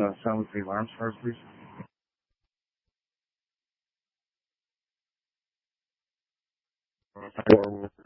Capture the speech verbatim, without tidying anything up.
uh, sound with the alarms for us, please? Or